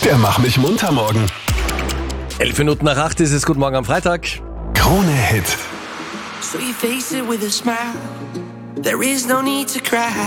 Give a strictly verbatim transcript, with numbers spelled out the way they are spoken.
Der Mach mich munter morgen. Elf Minuten nach acht ist es. Guten Morgen am Freitag. Krone Hit. So you face it with a smile. There is no need to cry.